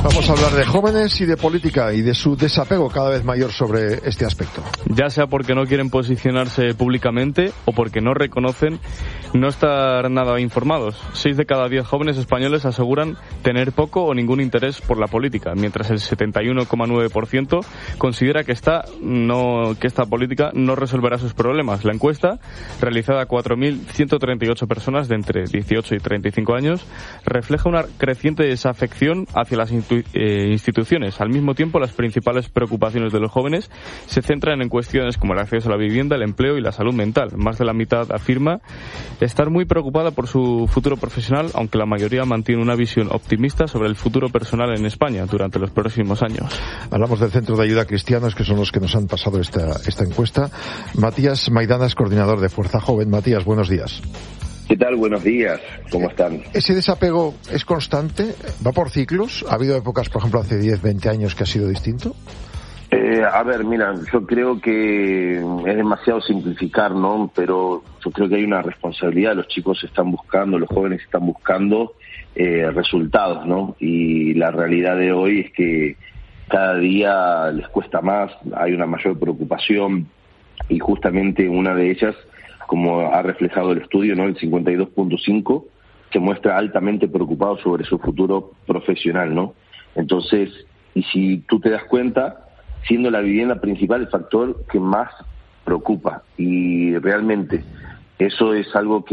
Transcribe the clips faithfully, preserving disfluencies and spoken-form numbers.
Vamos a hablar de jóvenes y de política y de su desapego cada vez mayor sobre este aspecto. Ya sea porque no quieren posicionarse públicamente o porque no reconocen no estar nada informados. Seis de cada diez jóvenes españoles aseguran tener poco o ningún interés por la política, mientras el setenta y uno coma nueve por ciento considera que esta, no, que esta política no resolverá sus problemas. La encuesta, realizada a cuatro mil ciento treinta y ocho personas de entre dieciocho y treinta y cinco años, refleja una creciente desafección hacia las instituciones Eh, instituciones. Al mismo tiempo, las principales preocupaciones de los jóvenes se centran en cuestiones como el acceso a la vivienda, el empleo y la salud mental. Más de la mitad afirma estar muy preocupada por su futuro profesional, aunque la mayoría mantiene una visión optimista sobre el futuro personal en España durante los próximos años. Hablamos del Centro de Ayuda a Cristianos, que son los que nos han pasado esta, esta encuesta. Matías Maidana es coordinador de Fuerza Joven. Matías, buenos días. ¿Qué tal? Buenos días. ¿Cómo están? ¿Ese desapego es constante? ¿Va por ciclos? ¿Ha habido épocas, por ejemplo, hace diez, veinte años que ha sido distinto? Eh, a ver, mira, yo creo que es demasiado simplificar, ¿no? Pero yo creo que hay una responsabilidad. Los chicos están buscando, los jóvenes están buscando eh, resultados, ¿no? Y la realidad de hoy es que cada día les cuesta más, hay una mayor preocupación y justamente una de ellas, como ha reflejado el estudio, ¿no? El cincuenta y dos punto cinco se muestra altamente preocupado sobre su futuro profesional, ¿no? Entonces, y si tú te das cuenta, siendo la vivienda principal el factor que más preocupa, y realmente eso es algo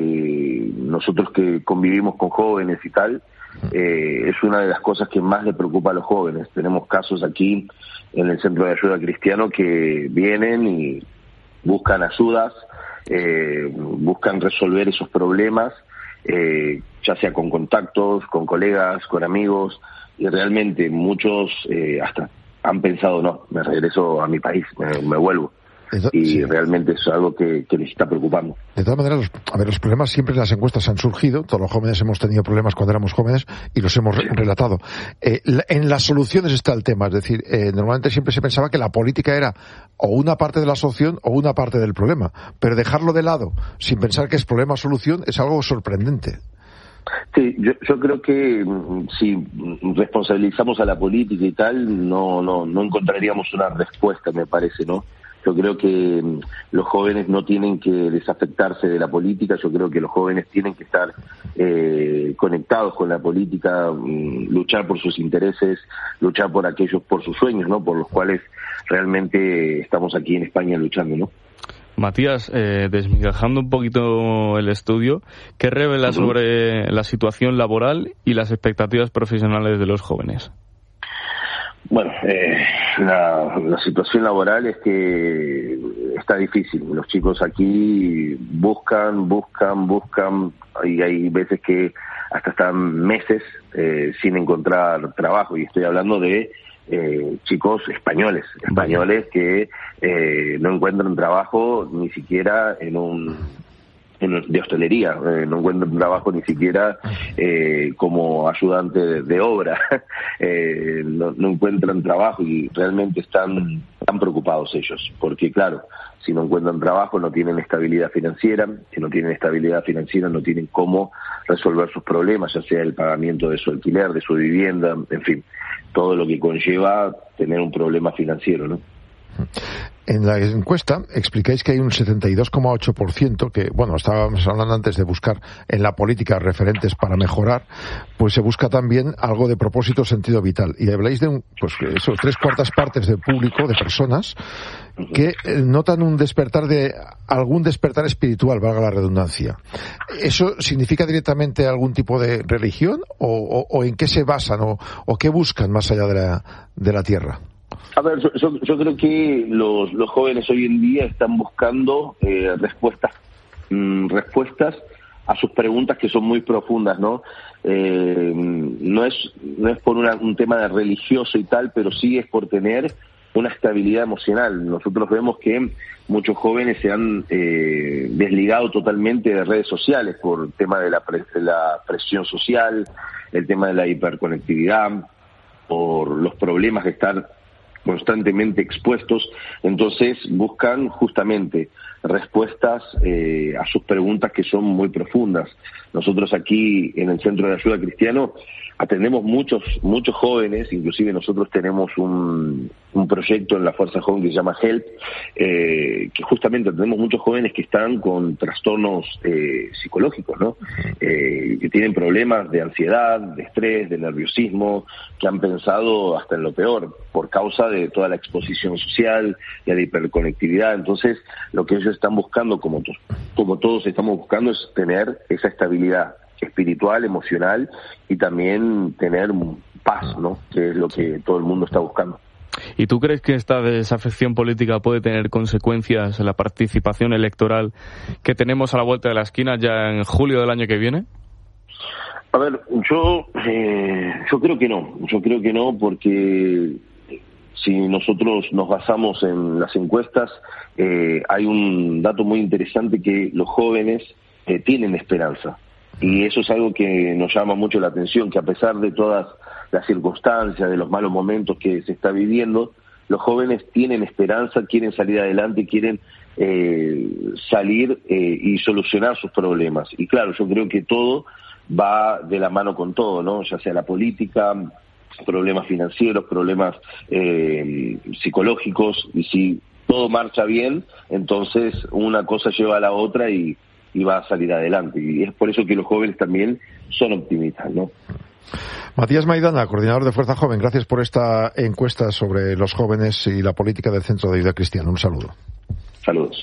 que nosotros que convivimos con jóvenes y tal, eh, es una de las cosas que más le preocupa a los jóvenes. Tenemos casos aquí en el Centro de Ayuda Cristiano que vienen y buscan ayudas, Eh, buscan resolver esos problemas, eh, ya sea con contactos, con colegas, con amigos, y realmente muchos eh, hasta han pensado, no, me regreso a mi país, me, me vuelvo. Eso, y sí. Realmente es algo que, que les está preocupando. De todas maneras, los, a ver, los problemas siempre en las encuestas han surgido, todos los jóvenes hemos tenido problemas cuando éramos jóvenes y los hemos re- relatado. Eh, la, en las soluciones está el tema, es decir, eh, normalmente siempre se pensaba que la política era o una parte de la solución o una parte del problema, pero dejarlo de lado sin pensar que es problema o solución es algo sorprendente. Sí, yo, yo creo que si responsabilizamos a la política y tal, no, no, no encontraríamos una respuesta, me parece, ¿no? Yo creo que los jóvenes no tienen que desafectarse de la política, yo creo que los jóvenes tienen que estar eh, conectados con la política, um, luchar por sus intereses, luchar por aquellos, por sus sueños, ¿no? Por los cuales realmente estamos aquí en España luchando, ¿no? Matías, eh, desmigajando un poquito el estudio, ¿qué revela sobre la situación laboral y las expectativas profesionales de los jóvenes? Bueno, eh, la, la situación laboral es que está difícil. Los chicos aquí buscan, buscan, buscan, y hay veces que hasta están meses eh, sin encontrar trabajo. Y estoy hablando de eh, chicos españoles, españoles que eh, no encuentran trabajo ni siquiera en un... de hostelería, eh, no encuentran trabajo ni siquiera eh, como ayudante de, de obra, eh, no, no encuentran trabajo y realmente están tan preocupados ellos, porque claro, si no encuentran trabajo no tienen estabilidad financiera, si no tienen estabilidad financiera no tienen cómo resolver sus problemas, ya sea el pagamiento de su alquiler, de su vivienda, en fin, todo lo que conlleva tener un problema financiero, ¿no? En la encuesta explicáis que hay un setenta y dos coma ocho por ciento que, bueno, estábamos hablando antes de buscar en la política referentes para mejorar, pues se busca también algo de propósito, sentido vital. Y habláis de un, pues esos tres cuartas partes del público, de personas, que notan un despertar de, algún despertar espiritual, valga la redundancia. ¿Eso significa directamente algún tipo de religión? ¿O, o, o en qué se basan? O, o qué buscan más allá de la, de la tierra? A ver, yo, yo, yo creo que los, los jóvenes hoy en día están buscando eh, respuestas mmm, respuestas a sus preguntas que son muy profundas, ¿no? Eh, no es no es por una, un tema de religioso y tal, pero sí es por tener una estabilidad emocional. Nosotros vemos que muchos jóvenes se han eh, desligado totalmente de redes sociales por el tema de la, pre, de la presión social, el tema de la hiperconectividad, por los problemas de estar constantemente expuestos, entonces buscan justamente respuestas eh, a sus preguntas que son muy profundas. Nosotros aquí en el Centro de Ayuda Cristiano atendemos muchos muchos jóvenes, inclusive nosotros tenemos un, un proyecto en la Fuerza Joven que se llama Help, eh, que justamente atendemos muchos jóvenes que están con trastornos eh, psicológicos, ¿no? Eh, que tienen problemas de ansiedad, de estrés, de nerviosismo, que han pensado hasta en lo peor por causa de toda la exposición social, de la hiperconectividad. Entonces, lo que ellos están buscando, como, to- como todos estamos buscando, es tener esa estabilidad espiritual, emocional y también tener paz, ¿no? Que es lo que todo el mundo está buscando. ¿Y tú crees que esta desafección política puede tener consecuencias en la participación electoral que tenemos a la vuelta de la esquina ya en julio del año que viene? A ver, yo eh, yo creo que no, yo creo que no porque si nosotros nos basamos en las encuestas, eh, hay un dato muy interesante que los jóvenes eh, tienen esperanza. Y eso es algo que nos llama mucho la atención, que a pesar de todas las circunstancias, de los malos momentos que se está viviendo, los jóvenes tienen esperanza, quieren salir adelante, quieren eh, salir eh, y solucionar sus problemas. Y claro, yo creo que todo va de la mano con todo, ¿no? Ya sea la política, problemas financieros, problemas eh, psicológicos, y si todo marcha bien, entonces una cosa lleva a la otra y y va a salir adelante. Y es por eso que los jóvenes también son optimistas, ¿no? Matías Maidana, coordinador de Fuerza Joven, gracias por esta encuesta sobre los jóvenes y la política del Centro de Ayuda Cristiana. Un saludo. Saludos.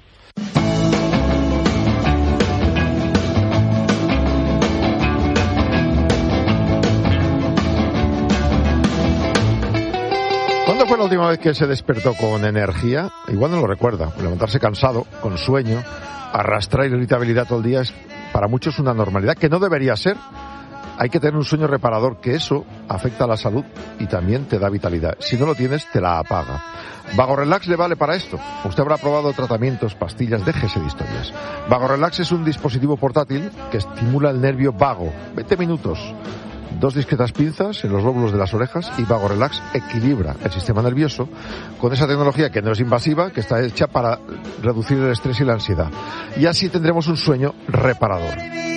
¿Cuándo fue la última vez que se despertó con energía? Igual no lo recuerda. Levantarse cansado, con sueño, arrastrar irritabilidad todo el día es para muchos una normalidad que no debería ser. Hay que tener un sueño reparador, que eso afecta a la salud y también te da vitalidad. Si no lo tienes, te la apaga. Vago Relax le vale para esto. Usted habrá probado tratamientos, pastillas, déjese de historias. Vago Relax es un dispositivo portátil que estimula el nervio vago. veinte minutos. Dos discretas pinzas en los lóbulos de las orejas y Vago Relax equilibra el sistema nervioso con esa tecnología que no es invasiva, que está hecha para reducir el estrés y la ansiedad. Y así tendremos un sueño reparador.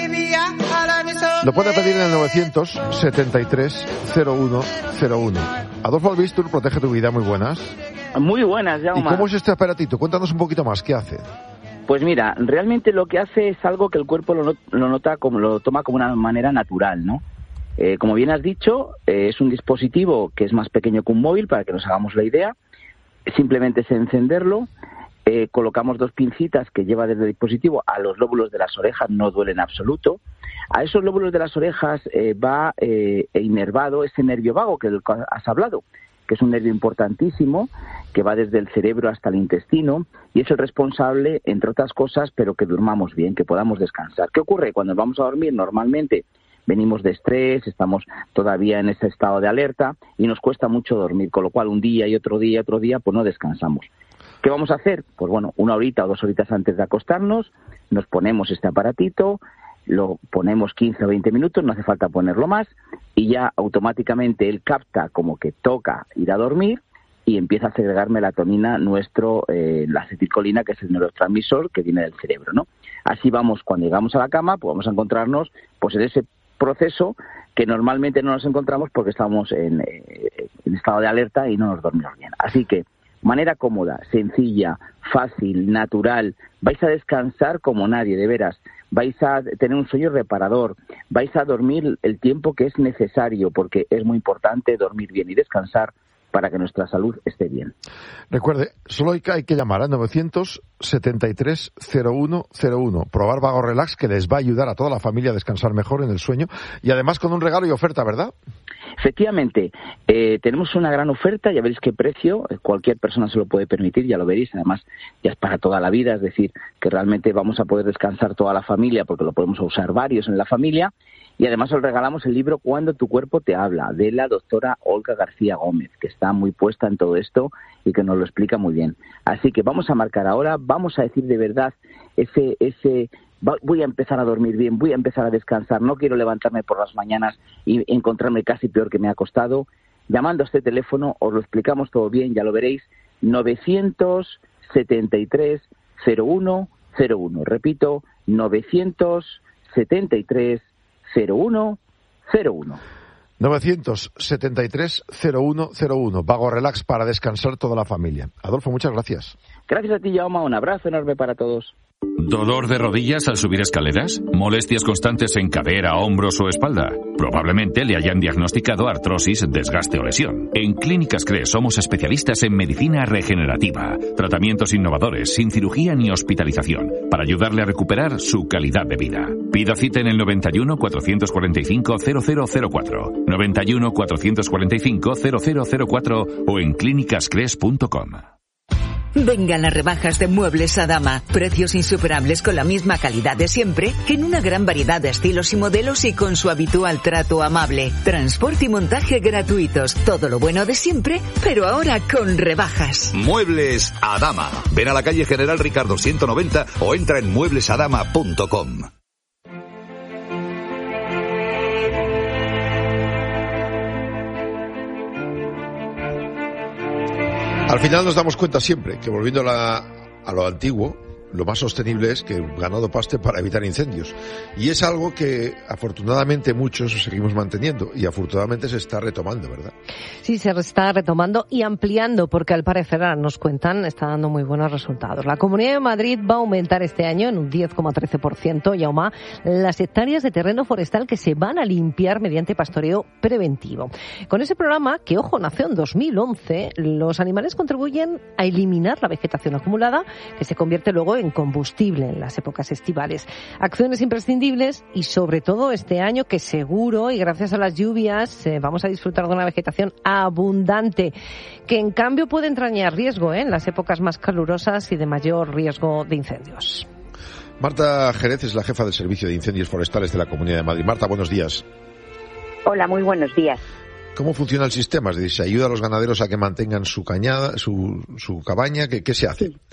Lo puede pedir en el novecientos setenta y tres cero uno cero uno. Adolfo Albistur, Protege tu Vida, muy buenas. Muy buenas, Jaume. ¿Y cómo es este aparatito? Cuéntanos un poquito más, ¿qué hace? Pues mira, realmente lo que hace es algo que el cuerpo lo, not- lo nota como lo toma como una manera natural, ¿no? Eh, como bien has dicho, eh, es un dispositivo que es más pequeño que un móvil, para que nos hagamos la idea. Simplemente es encenderlo, eh, colocamos dos pincitas que lleva desde el dispositivo a los lóbulos de las orejas, no duele en absoluto. A esos lóbulos de las orejas eh, va eh, inervado ese nervio vago que del cual has hablado, que es un nervio importantísimo, que va desde el cerebro hasta el intestino, y es el responsable, entre otras cosas, pero que durmamos bien, que podamos descansar. ¿Qué ocurre? Cuando vamos a dormir, normalmente venimos de estrés, estamos todavía en ese estado de alerta y nos cuesta mucho dormir, con lo cual un día y otro día y otro día pues no descansamos. ¿Qué vamos a hacer? Pues bueno, una horita o dos horitas antes de acostarnos nos ponemos este aparatito, lo ponemos quince o veinte minutos, no hace falta ponerlo más, y ya automáticamente él capta como que toca ir a dormir y empieza a segregar melatonina, nuestro, eh, la acetilcolina, que es el neurotransmisor que viene del cerebro, ¿no? Así vamos, cuando llegamos a la cama, pues vamos a encontrarnos pues en ese proceso que normalmente no nos encontramos porque estamos en, eh, en estado de alerta y no nos dormimos bien. Así que, manera cómoda, sencilla, fácil, natural, vais a descansar como nadie, de veras. Vais a tener un sueño reparador, vais a dormir el tiempo que es necesario, porque es muy importante dormir bien y descansar para que nuestra salud esté bien. Recuerde, solo hay que, hay que llamar al novecientos setenta y tres cero uno cero uno. Probar Vago Relax, que les va a ayudar a toda la familia a descansar mejor en el sueño, y además con un regalo y oferta, ¿verdad? Efectivamente, eh, tenemos una gran oferta, ya veréis qué precio, cualquier persona se lo puede permitir, ya lo veréis, además ya es para toda la vida, es decir, que realmente vamos a poder descansar toda la familia porque lo podemos usar varios en la familia, y además os regalamos el libro Cuando tu cuerpo te habla, de la doctora Olga García Gómez, que está muy puesta en todo esto y que nos lo explica muy bien. Así que vamos a marcar ahora, vamos a decir de verdad ese... ese voy a empezar a dormir bien, voy a empezar a descansar, no quiero levantarme por las mañanas y encontrarme casi peor que me ha costado. Llamando a este teléfono os lo explicamos todo bien, ya lo veréis, novecientos setenta y tres cero uno cero uno. Repito, novecientos setenta y tres cero uno cero uno. novecientos setenta y tres cero uno cero uno. Vago Relax para descansar toda la familia. Adolfo, muchas gracias. Gracias a ti, Jaume. Un abrazo enorme para todos. ¿Dolor de rodillas al subir escaleras? ¿Molestias constantes en cadera, hombros o espalda? Probablemente le hayan diagnosticado artrosis, desgaste o lesión. En Clínicas Cres somos especialistas en medicina regenerativa, tratamientos innovadores, sin cirugía ni hospitalización, para ayudarle a recuperar su calidad de vida. Pida cita en el noventa y uno cuatrocientos cuarenta y cinco cero cero cero cuatro, noventa y uno cuatrocientos cuarenta y cinco cero cero cero cuatro o en clínicas cres punto com. Vengan las rebajas de Muebles Adama. Precios insuperables con la misma calidad de siempre, en una gran variedad de estilos y modelos y con su habitual trato amable. Transporte y montaje gratuitos. Todo lo bueno de siempre, pero ahora con rebajas. Muebles Adama. Ven a la calle General Ricardo ciento noventa o entra en muebles adama punto com. Al final nos damos cuenta siempre que, volviendo a, la, a lo antiguo, lo más sostenible es que el ganado paste para evitar incendios. Y es algo que afortunadamente muchos seguimos manteniendo y afortunadamente se está retomando, ¿verdad? Sí, se está retomando y ampliando porque al parecer, ahora nos cuentan, está dando muy buenos resultados. La Comunidad de Madrid va a aumentar este año en un diez coma trece por ciento, y aún más, las hectáreas de terreno forestal que se van a limpiar mediante pastoreo preventivo. Con ese programa, que ojo, nació en dos mil once, los animales contribuyen a eliminar la vegetación acumulada que se convierte luego en en combustible en las épocas estivales. Acciones imprescindibles y sobre todo este año que seguro y gracias a las lluvias eh, vamos a disfrutar de una vegetación abundante que en cambio puede entrañar riesgo eh, en las épocas más calurosas y de mayor riesgo de incendios. Marta Jerez es la jefa del Servicio de Incendios Forestales de la Comunidad de Madrid. Marta, buenos días. Hola, muy buenos días. ¿Cómo funciona el sistema? Es decir, ¿se ayuda a los ganaderos a que mantengan su cañada, su, su cabaña? ¿Qué, qué se hace? Sí.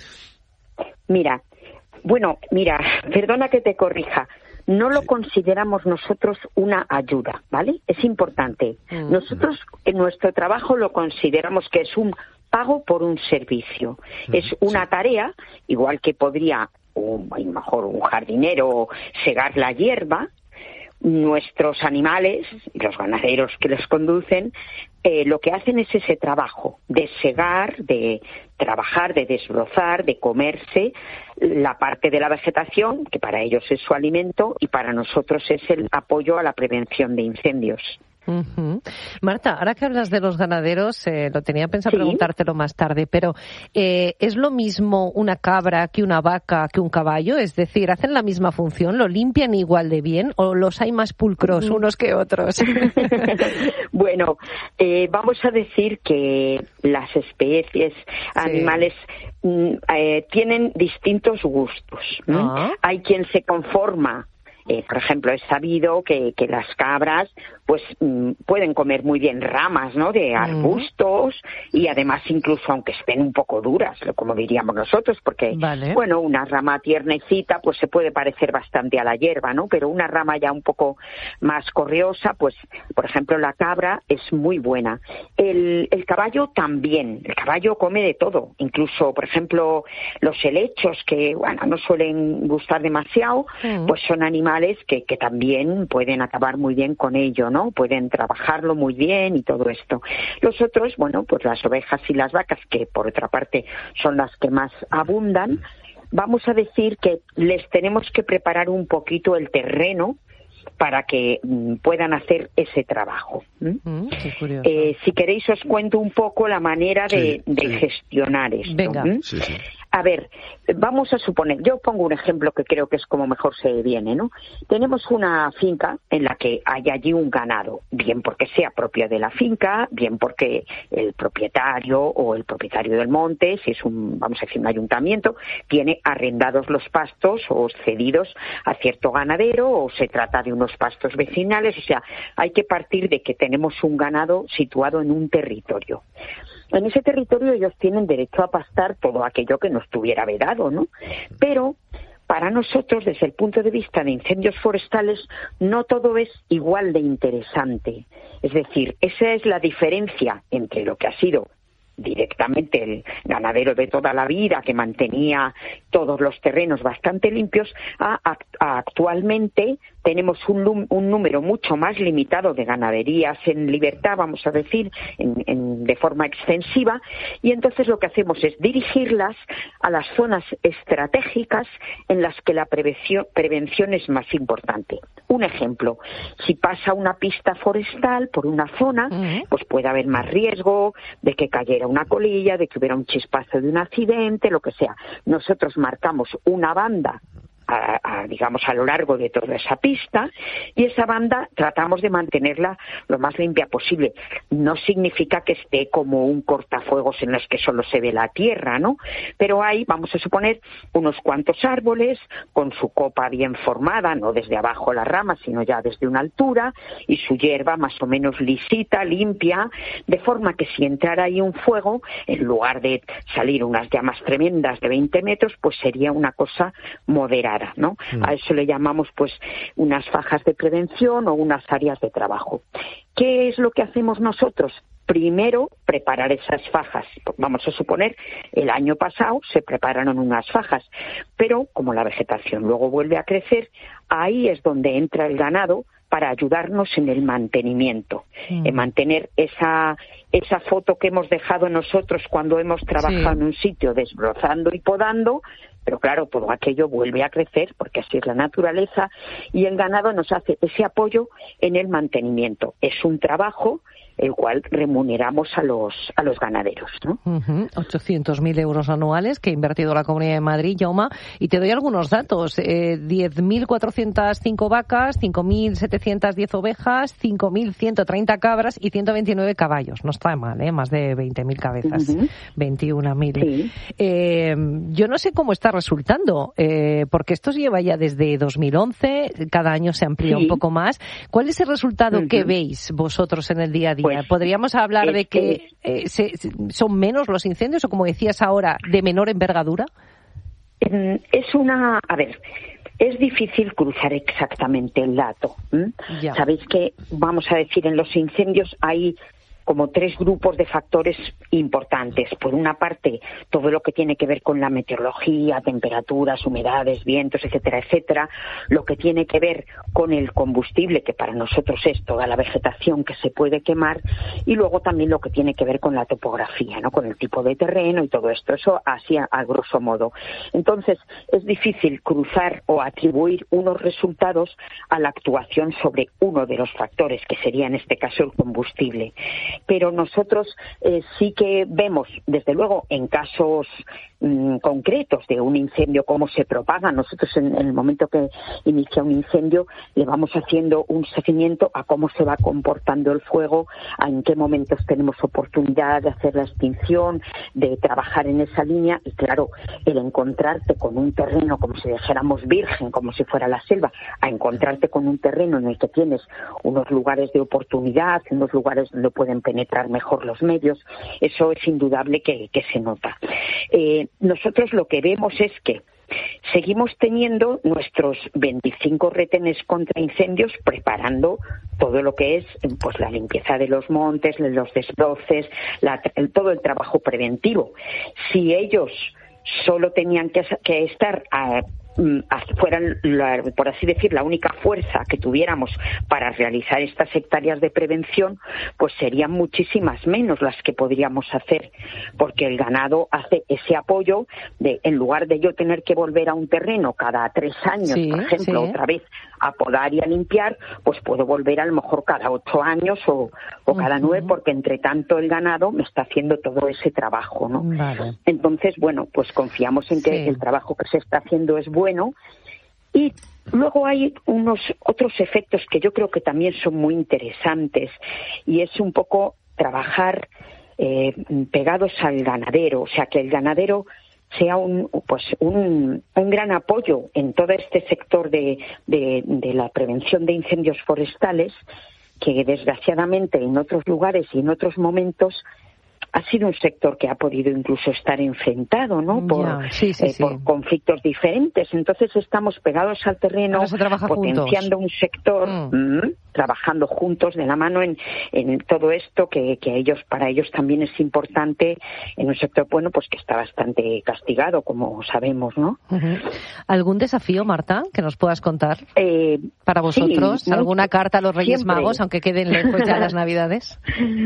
Mira, bueno, mira, perdona que te corrija. No lo consideramos nosotros una ayuda, ¿vale? Es importante. Mm. Nosotros en nuestro trabajo lo consideramos que es un pago por un servicio. Mm. Es una sí. tarea, igual que podría, un, mejor un jardinero segar la hierba. Nuestros animales, los ganaderos que los conducen, eh, lo que hacen es ese trabajo de segar, de trabajar, de desbrozar, de comerse la parte de la vegetación, que para ellos es su alimento, y para nosotros es el apoyo a la prevención de incendios. Uh-huh. Marta, ahora que hablas de los ganaderos, eh, lo tenía pensado ¿Sí? preguntártelo más tarde, pero eh, ¿es lo mismo una cabra que una vaca que un caballo? Es decir, ¿hacen la misma función? ¿Lo limpian igual de bien o los hay más pulcros unos que otros? Bueno, eh, vamos a decir que las especies animales sí. eh, tienen distintos gustos. ¿no? Hay quien se conforma. Eh, por ejemplo, es sabido que, que las cabras pues mm, pueden comer muy bien ramas, ¿no?, de arbustos mm. y además incluso aunque estén un poco duras, como diríamos nosotros, porque vale. bueno, una rama tiernecita pues se puede parecer bastante a la hierba, ¿no? Pero una rama ya un poco más correosa, pues por ejemplo la cabra es muy buena. El, el caballo también, el caballo come de todo, incluso por ejemplo los helechos que bueno no suelen gustar demasiado, mm. pues son animales que, que también pueden acabar muy bien con ello, ¿no? Pueden trabajarlo muy bien y todo esto. Los otros, bueno, pues las ovejas y las vacas, que por otra parte son las que más abundan, vamos a decir que les tenemos que preparar un poquito el terreno para que mm, puedan hacer ese trabajo. ¿Mm? Qué curioso. Eh, si queréis os cuento un poco la manera de, sí, de sí. gestionar esto. Venga. ¿Mm? Sí, sí. A ver, vamos a suponer, yo pongo un ejemplo que creo que es como mejor se viene, ¿no? Tenemos una finca en la que hay allí un ganado, bien porque sea propio de la finca, bien porque el propietario o el propietario del monte, si es un, vamos a decir, un ayuntamiento, tiene arrendados los pastos o cedidos a cierto ganadero, o se trata de unos pastos vecinales, o sea, hay que partir de que tenemos un ganado situado en un territorio. En ese territorio ellos tienen derecho a pastar todo aquello que no estuviera vedado, ¿no? Pero para nosotros, desde el punto de vista de incendios forestales, no todo es igual de interesante. Es decir, esa es la diferencia entre lo que ha sido directamente el ganadero de toda la vida, que mantenía todos los terrenos bastante limpios, a, a, a actualmente tenemos un, un número mucho más limitado de ganaderías en libertad, vamos a decir, en, en, de forma extensiva, y entonces lo que hacemos es dirigirlas a las zonas estratégicas en las que la prevención, prevención es más importante. Un ejemplo, si pasa una pista forestal por una zona, uh-huh. pues puede haber más riesgo de que cayera una colilla, de que hubiera un chispazo de un accidente, lo que sea. Nosotros marcamos una banda A, a, digamos, a lo largo de toda esa pista, y esa banda tratamos de mantenerla lo más limpia posible. No significa que esté como un cortafuegos en los que solo se ve la tierra, ¿no? Pero hay, vamos a suponer, unos cuantos árboles con su copa bien formada, no desde abajo las ramas, sino ya desde una altura, y su hierba más o menos lisita, limpia, de forma que si entrara ahí un fuego, en lugar de salir unas llamas tremendas de veinte metros, pues sería una cosa moderada, ¿no? Mm. A eso le llamamos pues unas fajas de prevención o unas áreas de trabajo. ¿Qué es lo que hacemos nosotros? Primero, preparar esas fajas. Vamos a suponer, el año pasado se prepararon unas fajas, pero como la vegetación luego vuelve a crecer, ahí es donde entra el ganado para ayudarnos en el mantenimiento, mm. en mantener esa esa foto que hemos dejado nosotros cuando hemos trabajado sí. en un sitio desbrozando y podando. Pero claro, todo aquello vuelve a crecer porque así es la naturaleza, y el ganado nos hace ese apoyo en el mantenimiento. Es un trabajo el cual remuneramos a los a los ganaderos, ¿no? Uh-huh. ochocientos mil euros anuales que ha invertido la Comunidad de Madrid, Jaume, y te doy algunos datos. Eh, diez mil cuatrocientas cinco vacas, cinco mil setecientas diez ovejas, cinco mil ciento treinta cabras y ciento veintinueve caballos. No está mal, ¿eh? Más de veinte mil cabezas, uh-huh. veintiún mil. Sí. Eh, yo no sé cómo está resultando, eh, porque esto se lleva ya desde dos mil once, cada año se amplía sí. un poco más. ¿Cuál es el resultado uh-huh. que veis vosotros en el día a día? Pues, ¿podríamos hablar de que eh, se, son menos los incendios o, como decías ahora, de menor envergadura? Es una... A ver, es difícil cruzar exactamente el dato. ¿eh? Sabéis que, vamos a decir, en los incendios hay como tres grupos de factores importantes. Por una parte, todo lo que tiene que ver con la meteorología, temperaturas, humedades, vientos, etcétera, etcétera. Lo que tiene que ver con el combustible, que para nosotros es toda la vegetación que se puede quemar. Y luego también lo que tiene que ver con la topografía, ¿no? Con el tipo de terreno y todo esto. Eso así a, a grosso modo. Entonces, es difícil cruzar o atribuir unos resultados a la actuación sobre uno de los factores, que sería en este caso el combustible. Pero nosotros eh, sí que vemos, desde luego, en casos mmm, concretos de un incendio, cómo se propaga. Nosotros en, en el momento que inicia un incendio le vamos haciendo un seguimiento a cómo se va comportando el fuego, a en qué momentos tenemos oportunidad de hacer la extinción, de trabajar en esa línea. Y claro, el encontrarte con un terreno como si dijéramos virgen, como si fuera la selva, a encontrarte con un terreno en el que tienes unos lugares de oportunidad, unos lugares donde pueden penetrar mejor los medios, eso es indudable que, que se nota. Eh, nosotros lo que vemos es que seguimos teniendo nuestros veinticinco retenes contra incendios, preparando todo lo que es pues la limpieza de los montes, los desbroces, la, el, todo el trabajo preventivo. Si ellos solo tenían que, que estar a fueran, la, por así decir, la única fuerza que tuviéramos para realizar estas hectáreas de prevención, pues serían muchísimas menos las que podríamos hacer, porque el ganado hace ese apoyo de, en lugar de yo tener que volver a un terreno cada tres años, sí, por ejemplo, sí. otra vez a podar y a limpiar, pues puedo volver a lo mejor cada ocho años o, o cada uh-huh. nueve, porque entre tanto el ganado me está haciendo todo ese trabajo, ¿no? Vale. Entonces, bueno, pues confiamos en que sí. el trabajo que se está haciendo es bueno. Bueno, y luego hay unos otros efectos que yo creo que también son muy interesantes, y es un poco trabajar eh, pegados al ganadero, o sea, que el ganadero sea un pues un, un gran apoyo en todo este sector de, de, de la prevención de incendios forestales, que desgraciadamente en otros lugares y en otros momentos ha sido un sector que ha podido incluso estar enfrentado, ¿no? Por, yeah, sí, sí, eh, sí. por conflictos diferentes. Entonces estamos pegados al terreno, potenciando juntos. un sector, mm. Mm, trabajando juntos de la mano en, en todo esto que, que ellos, para ellos también es importante en un sector, bueno, pues que está bastante castigado, como sabemos, ¿no? Uh-huh. ¿Algún desafío, Marta, que nos puedas contar eh, para vosotros? Sí, ¿Alguna mucho, carta a los Reyes siempre. Magos, aunque queden lejos ya las Navidades?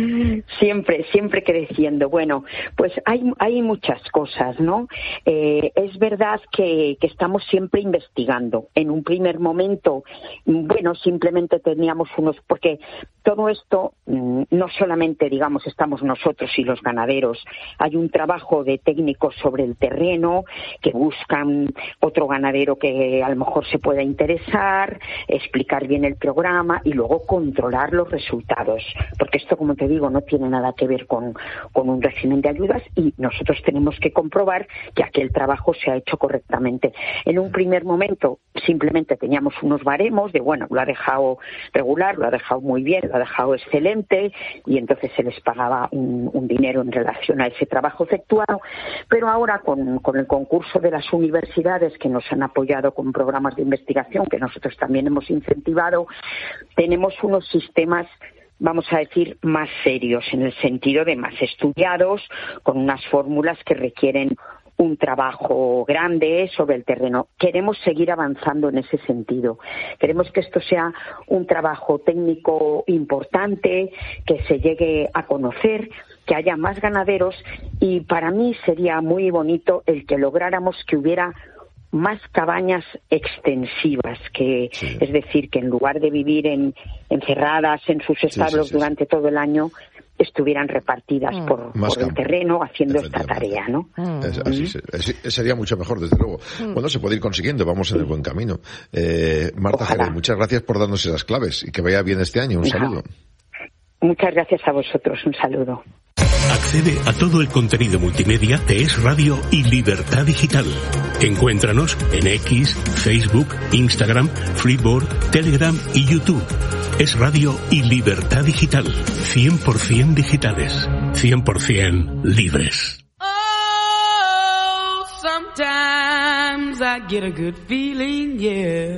Siempre, siempre creciendo. Bueno, pues hay, hay muchas cosas, ¿no? Eh, es verdad que, que estamos siempre investigando. En un primer momento, bueno, simplemente teníamos unos, porque todo esto no solamente, digamos, estamos nosotros y los ganaderos, hay un trabajo de técnicos sobre el terreno que buscan otro ganadero que a lo mejor se pueda interesar, explicar bien el programa y luego controlar los resultados, porque esto, como te digo, no tiene nada que ver con, con un régimen de ayudas y nosotros tenemos que comprobar que aquel trabajo se ha hecho correctamente. En un primer momento simplemente teníamos unos baremos de, bueno, lo ha dejado regular, lo ha dejado muy bien, lo ha dejado excelente, y entonces se les pagaba un, un dinero en relación a ese trabajo efectuado, pero ahora con, con el concurso de las universidades que nos han apoyado con programas de investigación que nosotros también hemos incentivado, tenemos unos sistemas, vamos a decir, más serios, en el sentido de más estudiados, con unas fórmulas que requieren un trabajo grande sobre el terreno. Queremos seguir avanzando en ese sentido. Queremos que esto sea un trabajo técnico importante, que se llegue a conocer, que haya más ganaderos, y para mí sería muy bonito el que lográramos que hubiera más cabañas extensivas, que sí. Es decir, que en lugar de vivir en, encerradas en sus establos sí, sí, sí, durante sí. todo el año, estuvieran repartidas mm. por, por el terreno haciendo esta tarea, ¿no? Mm. Es, así, mm. sería mucho mejor, desde luego. Mm. Bueno, se puede ir consiguiendo, vamos en el buen camino. Eh, Marta Jerez, muchas gracias por darnos esas claves y que vaya bien este año. Un no. saludo. Muchas gracias a vosotros. Un saludo. Accede a todo el contenido multimedia de Es Radio y Libertad Digital. Encuéntranos en X, Facebook, Instagram, Freeboard, Telegram y YouTube. Es Radio y Libertad Digital. cien por ciento digitales. cien por ciento libres. Oh, sometimes I get a good feeling, yeah.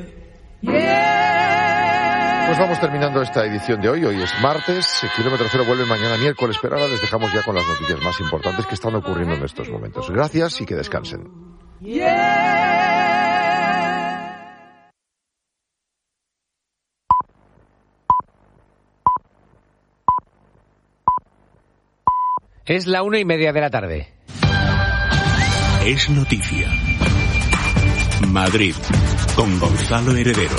Yeah. Pues vamos terminando esta edición de hoy. Hoy es martes, el Kilómetro Cero vuelve mañana miércoles, pero ahora les dejamos ya con las noticias más importantes que están ocurriendo en estos momentos. Gracias y que descansen. Es la una y media de la tarde. Es noticia. Madrid, con Gonzalo Heredero.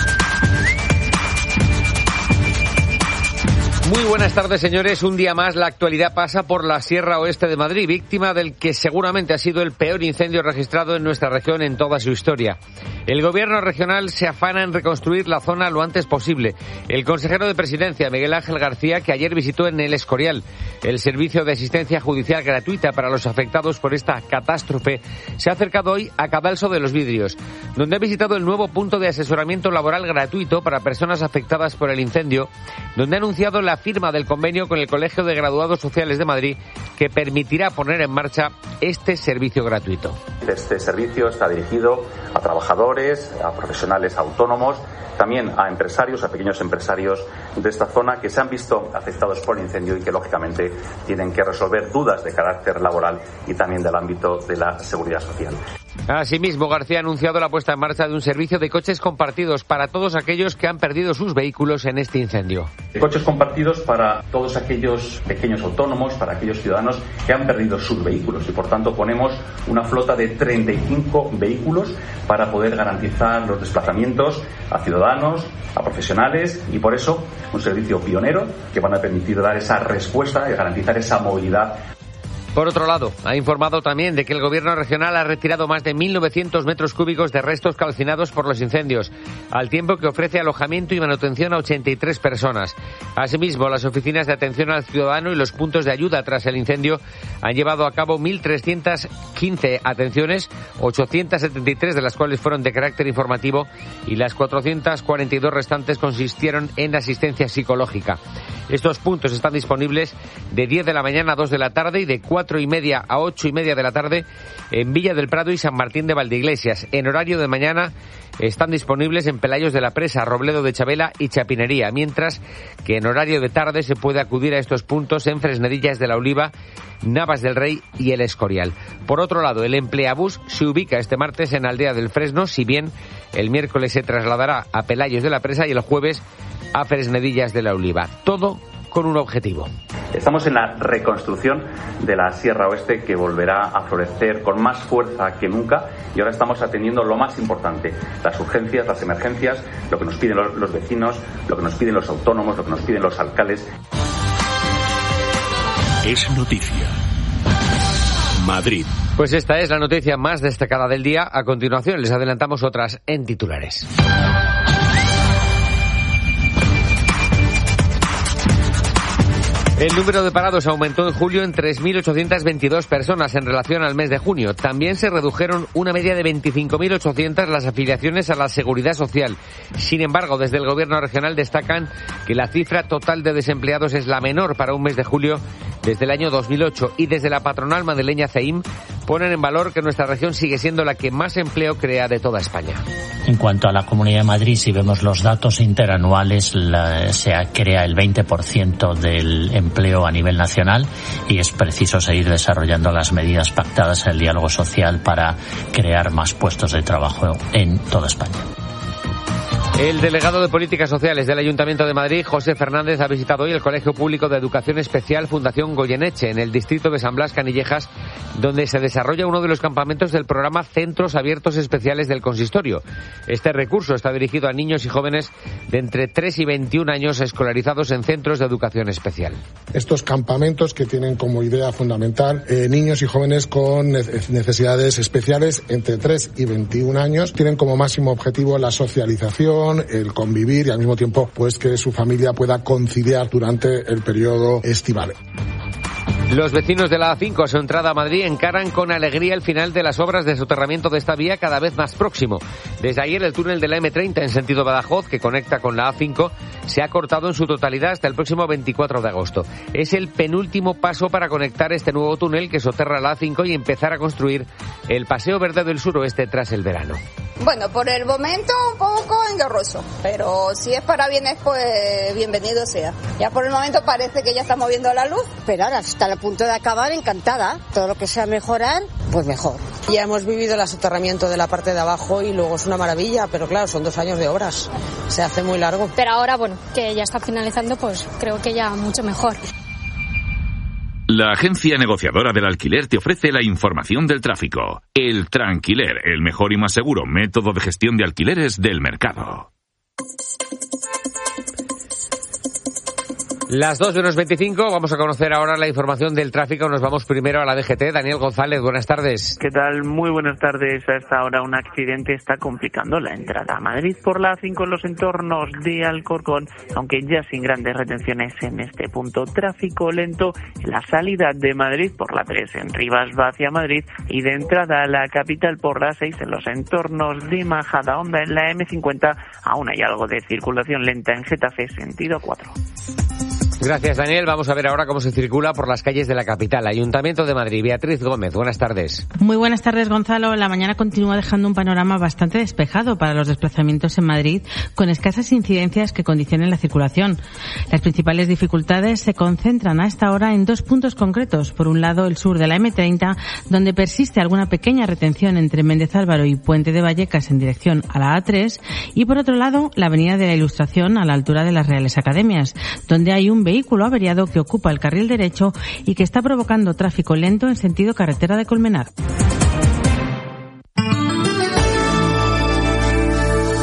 Muy buenas tardes, señores. Un día más la actualidad pasa por la Sierra Oeste de Madrid, víctima del que seguramente ha sido el peor incendio registrado en nuestra región en toda su historia. El gobierno regional se afana en reconstruir la zona lo antes posible. El consejero de Presidencia, Miguel Ángel García, que ayer visitó en El Escorial el servicio de asistencia judicial gratuita para los afectados por esta catástrofe, se ha acercado hoy a Cadalso de los Vidrios, donde ha visitado el nuevo punto de asesoramiento laboral gratuito para personas afectadas por el incendio, donde ha anunciado la firma del convenio con el Colegio de Graduados Sociales de Madrid, que permitirá poner en marcha este servicio gratuito. Este servicio está dirigido a trabajadores, a profesionales autónomos, también a empresarios, a pequeños empresarios de esta zona que se han visto afectados por el incendio y que lógicamente tienen que resolver dudas de carácter laboral y también del ámbito de la seguridad social. Asimismo, García ha anunciado la puesta en marcha de un servicio de coches compartidos para todos aquellos que han perdido sus vehículos en este incendio. Coches compartidos para todos aquellos pequeños autónomos, para aquellos ciudadanos que han perdido sus vehículos, y por tanto ponemos una flota de treinta y cinco vehículos para poder garantizar los desplazamientos a ciudadanos, a profesionales, y por eso un servicio pionero que van a permitir dar esa respuesta y garantizar esa movilidad. Por otro lado, ha informado también de que el Gobierno regional ha retirado más de mil novecientos metros cúbicos de restos calcinados por los incendios, al tiempo que ofrece alojamiento y manutención a ochenta y tres personas. Asimismo, las oficinas de atención al ciudadano y los puntos de ayuda tras el incendio han llevado a cabo mil trescientas quince atenciones, ochocientas setenta y tres de las cuales fueron de carácter informativo y las cuatrocientas cuarenta y dos restantes consistieron en asistencia psicológica. Estos puntos están disponibles de diez de la mañana a dos de la tarde y de cuatro y media a ocho y media de la tarde en Villa del Prado y San Martín de Valdeiglesias. En horario de mañana están disponibles en Pelayos de la Presa, Robledo de Chabela y Chapinería, mientras que en horario de tarde se puede acudir a estos puntos en Fresnedillas de la Oliva, Navas del Rey y El Escorial. Por otro lado, el Empleabús se ubica este martes en Aldea del Fresno, si bien el miércoles se trasladará a Pelayos de la Presa y el jueves a Fresnedillas de la Oliva. Todo con un objetivo. Estamos en la reconstrucción de la Sierra Oeste, que volverá a florecer con más fuerza que nunca, y ahora estamos atendiendo lo más importante, las urgencias, las emergencias, lo que nos piden los, los vecinos, lo que nos piden los autónomos, lo que nos piden los alcaldes. Es noticia. Madrid. Pues esta es la noticia más destacada del día. A continuación les adelantamos otras en titulares. El número de parados aumentó en julio en tres mil ochocientas veintidós personas en relación al mes de junio. También se redujeron una media de veinticinco mil ochocientas las afiliaciones a la Seguridad Social. Sin embargo, desde el Gobierno regional destacan que la cifra total de desempleados es la menor para un mes de julio desde el año dos mil ocho, y desde la patronal madrileña C E I M ponen en valor que nuestra región sigue siendo la que más empleo crea de toda España. En cuanto a la Comunidad de Madrid, si vemos los datos interanuales, la, se crea el veinte por ciento del empleo a nivel nacional, y es preciso seguir desarrollando las medidas pactadas en el diálogo social para crear más puestos de trabajo en toda España. El delegado de Políticas Sociales del Ayuntamiento de Madrid, José Fernández, ha visitado hoy el Colegio Público de Educación Especial Fundación Goyeneche, en el distrito de San Blas, Canillejas, donde se desarrolla uno de los campamentos del programa Centros Abiertos Especiales del Consistorio. Este recurso está dirigido a niños y jóvenes de entre tres y veintiún años escolarizados en centros de educación especial. Estos campamentos, que tienen como idea fundamental eh, niños y jóvenes con necesidades especiales entre tres y veintiún años, tienen como máximo objetivo la socialización, el convivir y al mismo tiempo pues que su familia pueda conciliar durante el periodo estival. Los vecinos de la A cinco a su entrada a Madrid encaran con alegría el final de las obras de soterramiento de esta vía, cada vez más próximo. Desde ayer el túnel de la eme treinta en sentido Badajoz, que conecta con la A cinco, se ha cortado en su totalidad hasta el próximo veinticuatro de agosto. Es el penúltimo paso para conectar este nuevo túnel que soterra la A cinco y empezar a construir el Paseo Verde del Suroeste tras el verano. Bueno, por el momento un poco engorroso, pero si es para bienes, pues bienvenido sea. Ya por el momento parece que ya estamos viendo la luz, pero ahora está a punto de acabar, encantada. Todo lo que sea mejorar, pues mejor. Ya hemos vivido el soterramiento de la parte de abajo y luego es una maravilla, pero claro, son dos años de obras, se hace muy largo. Pero ahora, bueno, que ya está finalizando, pues creo que ya mucho mejor. La agencia negociadora del alquiler te ofrece la información del tráfico. El Tranquiler, el mejor y más seguro método de gestión de alquileres del mercado. Las dos menos veinticinco, vamos a conocer ahora la información del tráfico. Nos vamos primero a la D G T. Daniel González, buenas tardes. ¿Qué tal? Muy buenas tardes. A esta hora un accidente está complicando la entrada a Madrid por la A cinco en los entornos de Alcorcón, aunque ya sin grandes retenciones en este punto. Tráfico lento en la salida de Madrid por la tres en Rivas va hacia Madrid, y de entrada a la capital por la seis en los entornos de Majadahonda. En la eme cincuenta aún hay algo de circulación lenta en Getafe sentido cuatro. Gracias, Daniel. Vamos a ver ahora cómo se circula por las calles de la capital. Ayuntamiento de Madrid, Beatriz Gómez, buenas tardes. Muy buenas tardes, Gonzalo. La mañana continúa dejando un panorama bastante despejado para los desplazamientos en Madrid, con escasas incidencias que condicionen la circulación. Las principales dificultades se concentran a esta hora en dos puntos concretos. Por un lado, el sur de la eme treinta, donde persiste alguna pequeña retención entre Méndez Álvaro y Puente de Vallecas en dirección a la A tres, y por otro lado, la avenida de la Ilustración a la altura de las Reales Academias, donde hay un vehículo averiado que ocupa el carril derecho y que está provocando tráfico lento en sentido carretera de Colmenar.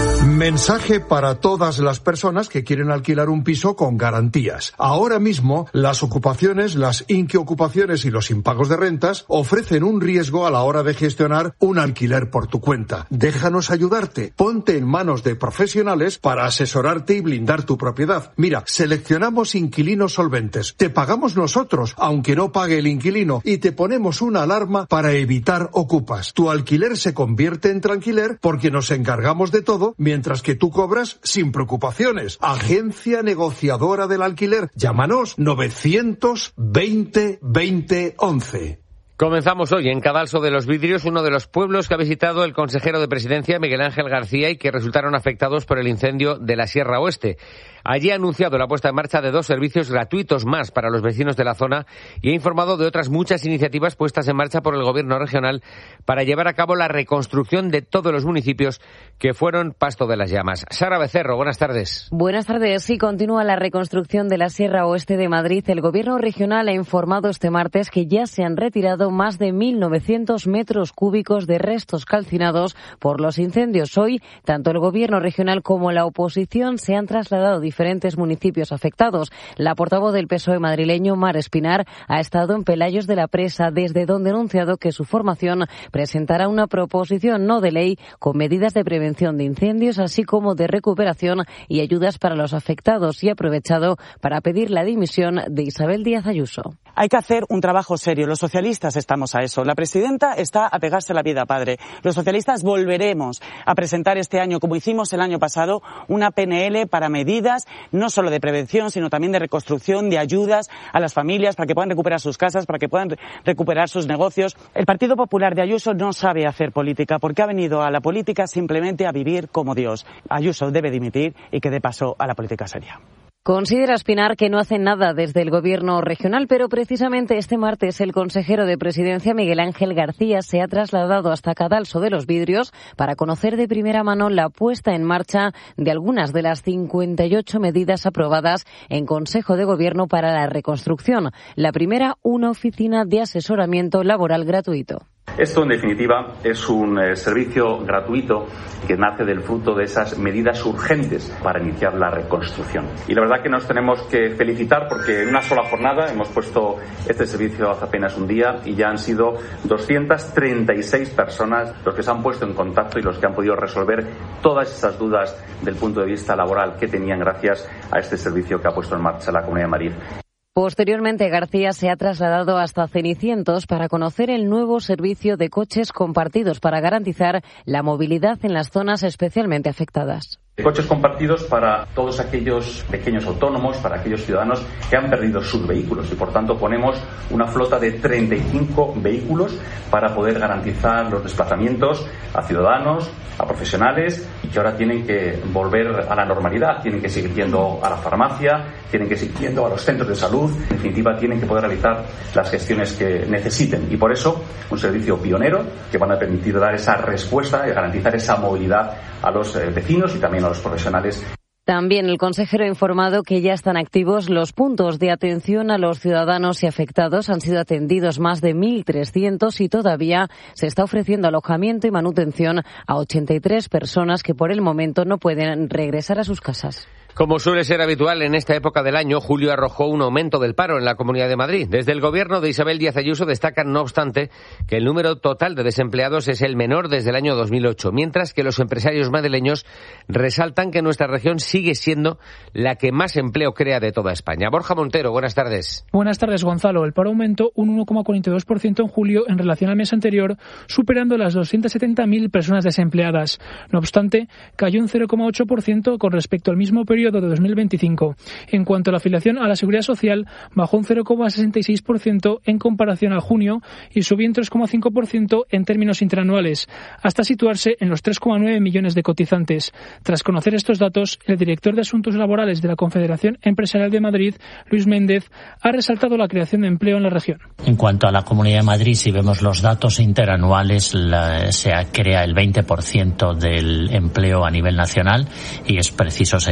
Mensaje para todas las personas que quieren alquilar un piso con garantías. Ahora mismo, las ocupaciones, las inquiocupaciones y los impagos de rentas ofrecen un riesgo a la hora de gestionar un alquiler por tu cuenta. Déjanos ayudarte. Ponte en manos de profesionales para asesorarte y blindar tu propiedad. Mira, seleccionamos inquilinos solventes. Te pagamos nosotros, aunque no pague el inquilino, y te ponemos una alarma para evitar ocupas. Tu alquiler se convierte en tranquiler porque nos encargamos de todo, mientras Mientras que tú cobras sin preocupaciones. Agencia negociadora del alquiler. Llámanos novecientos veinte veinte once. Comenzamos hoy en Cadalso de los Vidrios, uno de los pueblos que ha visitado el consejero de Presidencia, Miguel Ángel García, y que resultaron afectados por el incendio de la Sierra Oeste. Allí ha anunciado la puesta en marcha de dos servicios gratuitos más para los vecinos de la zona y ha informado de otras muchas iniciativas puestas en marcha por el Gobierno regional para llevar a cabo la reconstrucción de todos los municipios que fueron pasto de las llamas. Sara Becerro, buenas tardes. Buenas tardes. Sí, continúa la reconstrucción de la Sierra Oeste de Madrid. El Gobierno regional ha informado este martes que ya se han retirado más de mil novecientos metros cúbicos de restos calcinados por los incendios. Hoy, tanto el Gobierno regional como la oposición se han trasladado a diferentes municipios afectados. La portavoz del P S O E madrileño, Mar Espinar, ha estado en Pelayos de la Presa, desde donde ha anunciado que su formación presentará una proposición no de ley con medidas de prevención de incendios, así como de recuperación y ayudas para los afectados, y ha aprovechado para pedir la dimisión de Isabel Díaz Ayuso. Hay que hacer un trabajo serio. Los socialistas estamos a eso. La presidenta está a pegarse la vida padre. Los socialistas volveremos a presentar este año, como hicimos el año pasado, una P N L para medidas no solo de prevención, sino también de reconstrucción, de ayudas a las familias para que puedan recuperar sus casas, para que puedan recuperar sus negocios. El Partido Popular de Ayuso no sabe hacer política, porque ha venido a la política simplemente a vivir como Dios. Ayuso debe dimitir y que dé paso a la política seria. Considera Espinar que no hacen nada desde el Gobierno regional, pero precisamente este martes el consejero de Presidencia, Miguel Ángel García, se ha trasladado hasta Cadalso de los Vidrios para conocer de primera mano la puesta en marcha de algunas de las cincuenta y ocho medidas aprobadas en Consejo de Gobierno para la reconstrucción. La primera, una oficina de asesoramiento laboral gratuito. Esto, en definitiva, es un eh, servicio gratuito que nace del fruto de esas medidas urgentes para iniciar la reconstrucción. Y la verdad que nos tenemos que felicitar porque en una sola jornada hemos puesto este servicio hace apenas un día y ya han sido doscientas treinta y seis personas los que se han puesto en contacto y los que han podido resolver todas esas dudas del punto de vista laboral que tenían gracias a este servicio que ha puesto en marcha la Comunidad de Madrid. Posteriormente, García se ha trasladado hasta Cenicientos para conocer el nuevo servicio de coches compartidos para garantizar la movilidad en las zonas especialmente afectadas. Coches compartidos para todos aquellos pequeños autónomos, para aquellos ciudadanos que han perdido sus vehículos y por tanto ponemos una flota de treinta y cinco vehículos para poder garantizar los desplazamientos a ciudadanos, a profesionales y que ahora tienen que volver a la normalidad, tienen que seguir yendo a la farmacia, tienen que seguir yendo a los centros de salud, en definitiva tienen que poder realizar las gestiones que necesiten y por eso un servicio pionero que van a permitir dar esa respuesta y garantizar esa movilidad a los vecinos y también a los profesionales. También el consejero ha informado que ya están activos los puntos de atención a los ciudadanos y afectados. Han sido atendidos más de mil trescientos y todavía se está ofreciendo alojamiento y manutención a ochenta y tres personas que por el momento no pueden regresar a sus casas. Como suele ser habitual en esta época del año, julio arrojó un aumento del paro en la Comunidad de Madrid. Desde el gobierno de Isabel Díaz Ayuso destacan, no obstante, que el número total de desempleados es el menor desde el año dos mil ocho, mientras que los empresarios madrileños resaltan que nuestra región sigue siendo la que más empleo crea de toda España. Borja Montero, buenas tardes. Buenas tardes, Gonzalo. El paro aumentó un uno coma cuarenta y dos por ciento en julio en relación al mes anterior, superando las doscientas setenta mil personas desempleadas. No obstante, cayó un cero coma ocho por ciento con respecto al mismo periodo de dos mil veinticinco. En cuanto a la afiliación a la Seguridad Social, bajó un cero coma sesenta y seis por ciento en comparación a junio y subió un tres coma cinco por ciento en términos interanuales, hasta situarse en los tres coma nueve millones de cotizantes. Tras conocer estos datos, el director de Asuntos Laborales de la Confederación Empresarial de Madrid, Luis Méndez, ha resaltado la creación de empleo en la región. En cuanto a la Comunidad de Madrid, si vemos los datos interanuales, la, se crea el veinte por ciento del empleo a nivel nacional y es preciso seguir desarrollando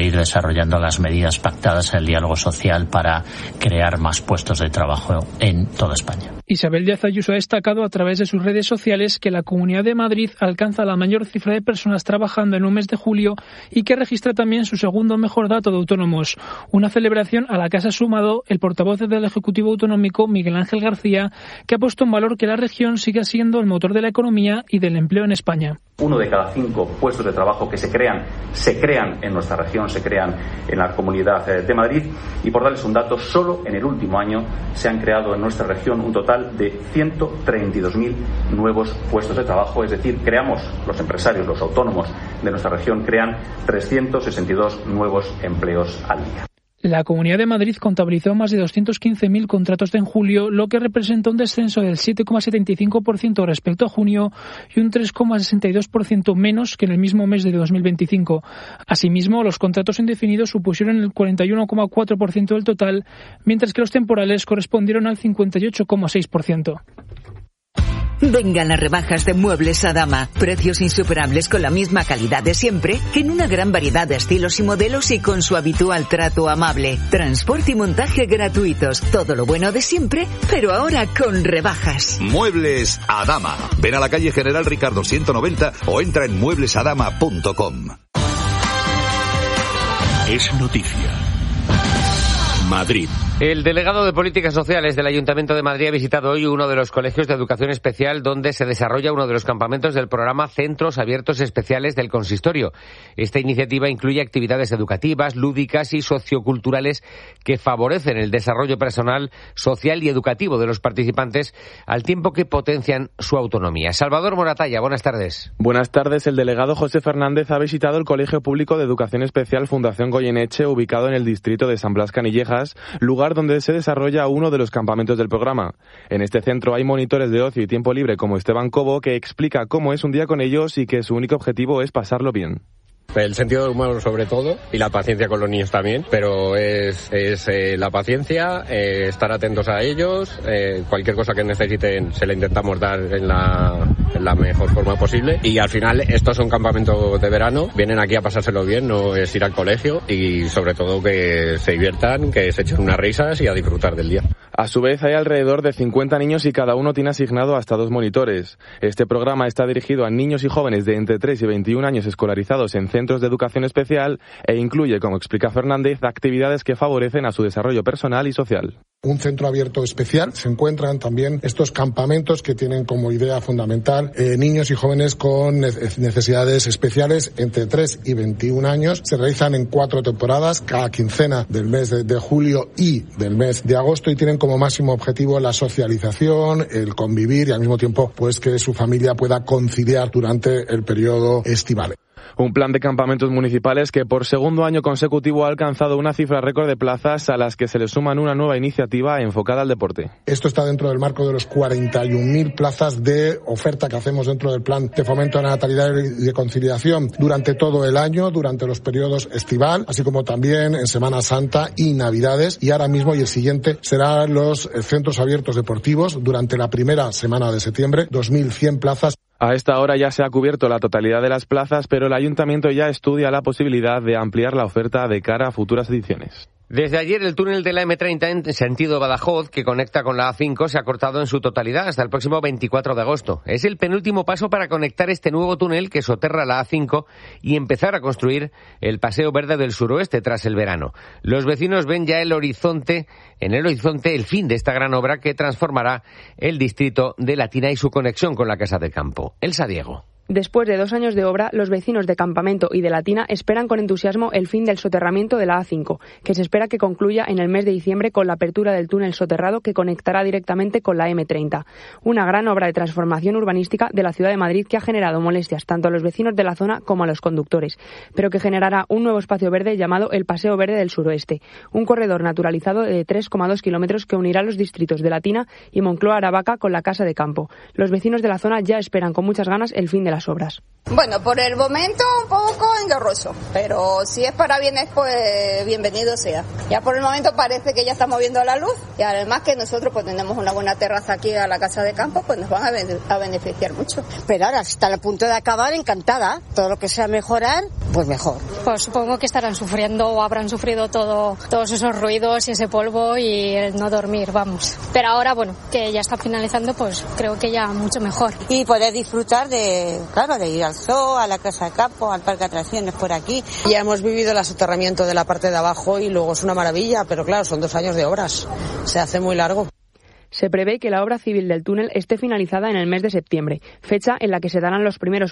desarrollando las medidas pactadas en el diálogo social para crear más puestos de trabajo en toda España. Isabel Díaz Ayuso ha destacado a través de sus redes sociales que la Comunidad de Madrid alcanza la mayor cifra de personas trabajando en un mes de julio y que registra también su segundo mejor dato de autónomos. Una celebración a la que se ha sumado el portavoz del Ejecutivo Autonómico, Miguel Ángel García, que ha puesto en valor que la región siga siendo el motor de la economía y del empleo en España. Uno de cada cinco puestos de trabajo que se crean, se crean en nuestra región, se crean en la Comunidad de Madrid. Y por darles un dato, solo en el último año se han creado en nuestra región un total de ciento treinta y dos mil nuevos puestos de trabajo. Es decir, creamos, los empresarios, los autónomos de nuestra región, crean trescientos sesenta y dos nuevos empleos al día. La Comunidad de Madrid contabilizó más de doscientos quince mil contratos en julio, lo que representa un descenso del siete coma setenta y cinco por ciento respecto a junio y un tres coma sesenta y dos por ciento menos que en el mismo mes de dos mil veinticinco. Asimismo, los contratos indefinidos supusieron el cuarenta y uno coma cuatro por ciento del total, mientras que los temporales correspondieron al cincuenta y ocho coma seis por ciento. Vengan las rebajas de Muebles Adama. Precios insuperables con la misma calidad de siempre, que en una gran variedad de estilos y modelos y con su habitual trato amable. Transporte y montaje gratuitos. Todo lo bueno de siempre, pero ahora con rebajas. Muebles Adama. Ven a la calle General Ricardo ciento noventa o entra en muebles adama punto com. Es noticia. Madrid. El delegado de Políticas Sociales del Ayuntamiento de Madrid ha visitado hoy uno de los colegios de educación especial donde se desarrolla uno de los campamentos del programa Centros Abiertos Especiales del Consistorio. Esta iniciativa incluye actividades educativas, lúdicas y socioculturales que favorecen el desarrollo personal, social y educativo de los participantes, al tiempo que potencian su autonomía. Salvador Moratalla, buenas tardes. Buenas tardes. El delegado José Fernández ha visitado el Colegio Público de Educación Especial Fundación Goyeneche, ubicado en el distrito de San Blas Canillejas, lugar donde se desarrolla uno de los campamentos del programa. En este centro hay monitores de ocio y tiempo libre como Esteban Cobo, que explica cómo es un día con ellos y que su único objetivo es pasarlo bien. El sentido del humor sobre todo y la paciencia con los niños también, pero es, es eh, la paciencia, eh, estar atentos a ellos, eh, cualquier cosa que necesiten se le intentamos dar en la, en la mejor forma posible y al final estos son campamentos de verano, vienen aquí a pasárselo bien, no es ir al colegio y sobre todo que se diviertan, que se echen unas risas y a disfrutar del día. A su vez hay alrededor de cincuenta niños y cada uno tiene asignado hasta dos monitores. Este programa está dirigido a niños y jóvenes de entre tres y veintiún años escolarizados en centros de educación especial e incluye, como explica Fernández, actividades que favorecen a su desarrollo personal y social. Un centro abierto especial. Se encuentran también estos campamentos que tienen como idea fundamental eh, niños y jóvenes con necesidades especiales entre tres y veintiún años. Se realizan en cuatro temporadas, cada quincena del mes de, de julio y del mes de agosto, y tienen como máximo objetivo la socialización, el convivir y al mismo tiempo pues que su familia pueda conciliar durante el periodo estival. Un plan de campamentos municipales que por segundo año consecutivo ha alcanzado una cifra récord de plazas, a las que se le suman una nueva iniciativa enfocada al deporte. Esto está dentro del marco de los cuarenta y un mil plazas de oferta que hacemos dentro del plan de fomento de la natalidad y de conciliación durante todo el año, durante los periodos estival, así como también en Semana Santa y Navidades. Y ahora mismo y el siguiente serán los centros abiertos deportivos durante la primera semana de septiembre, dos mil cien plazas. A esta hora ya se ha cubierto la totalidad de las plazas, pero el Ayuntamiento ya estudia la posibilidad de ampliar la oferta de cara a futuras ediciones. Desde ayer el túnel de la eme treinta en sentido Badajoz, que conecta con la A cinco, se ha cortado en su totalidad hasta el próximo veinticuatro de agosto. Es el penúltimo paso para conectar este nuevo túnel que soterra la A cinco y empezar a construir el Paseo Verde del Suroeste tras el verano. Los vecinos ven ya el horizonte, en el horizonte el fin de esta gran obra que transformará el distrito de Latina y su conexión con la Casa de Campo. Elsa Diego. Después de dos años de obra, los vecinos de Campamento y de Latina esperan con entusiasmo el fin del soterramiento de la A cinco, que se espera que concluya en el mes de diciembre con la apertura del túnel soterrado que conectará directamente con la eme treinta. Una gran obra de transformación urbanística de la ciudad de Madrid que ha generado molestias tanto a los vecinos de la zona como a los conductores, pero que generará un nuevo espacio verde llamado el Paseo Verde del Suroeste, un corredor naturalizado de tres coma dos kilómetros que unirá los distritos de Latina y Moncloa-Aravaca con la Casa de Campo. Los vecinos de la zona ya esperan con muchas ganas el fin de las las obras. Bueno, por el momento un poco engorroso, pero si es para bienes, pues bienvenido sea. Ya por el momento parece que ya estamos viendo la luz y además que nosotros pues tenemos una buena terraza aquí a la casa de campo, pues nos van a, ben- a beneficiar mucho. Pero ahora está a punto de acabar, encantada. Todo lo que sea mejorar, pues mejor. Pues supongo que estarán sufriendo o habrán sufrido todo, todos esos ruidos y ese polvo y el no dormir, vamos. Pero ahora, bueno, que ya está finalizando, pues creo que ya mucho mejor. Y poder disfrutar de, claro, de ir al zoo, a la casa de campo, al parque de atracciones por aquí. Ya hemos vivido el asoterramiento de la parte de abajo y luego es una maravilla, pero claro, son dos años de obras. Se hace muy largo. Se prevé que la obra civil del túnel esté finalizada en el mes de septiembre, fecha en la que se darán los primeros